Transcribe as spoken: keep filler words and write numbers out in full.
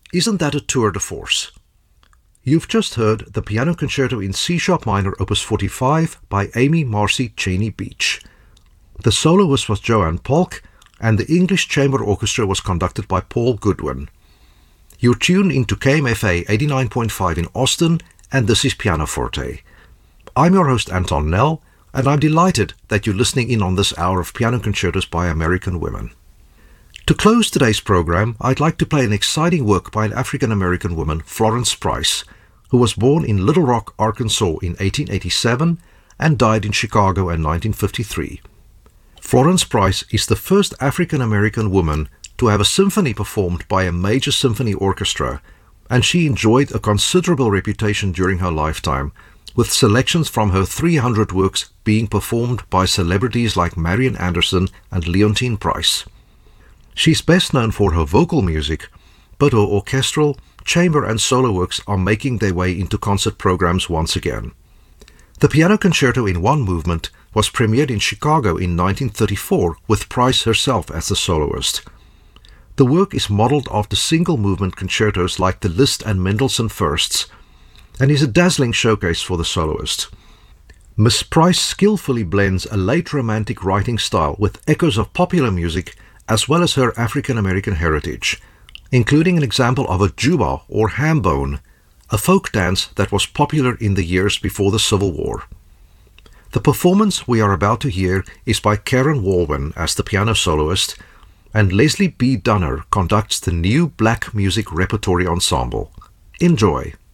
Isn't that a tour de force? You've just heard the Piano Concerto in C-sharp minor opus forty-five by Amy Marcy Cheney Beach. The soloist was Joanne Polk, and the English Chamber Orchestra was conducted by Paul Goodwin. You're tuned into K M F A eighty-nine point five in Austin, and this is Pianoforte. I'm your host Anton Nell, and I'm delighted that you're listening in on this hour of piano concertos by American women. To close today's program, I'd like to play an exciting work by an African-American woman, Florence Price, who was born in Little Rock, Arkansas in eighteen eighty-seven and died in Chicago in nineteen fifty-three. Florence Price is the first African-American woman to have a symphony performed by a major symphony orchestra, and she enjoyed a considerable reputation during her lifetime, with selections from her three hundred works being performed by celebrities like Marian Anderson and Leontine Price. She's best known for her vocal music, but her orchestral, chamber and solo works are making their way into concert programs once again. The Piano Concerto in One Movement was premiered in Chicago in nineteen thirty-four with Price herself as the soloist. The work is modeled after single-movement concertos like the Liszt and Mendelssohn Firsts, and is a dazzling showcase for the soloist. Miss Price skillfully blends a late Romantic writing style with echoes of popular music as well as her African-American heritage, including an example of a juba or ham bone, a folk dance that was popular in the years before the Civil War. The performance we are about to hear is by Karen Walwyn as the piano soloist, and Leslie B. Dunner conducts the new Black Music Repertory Ensemble. Enjoy!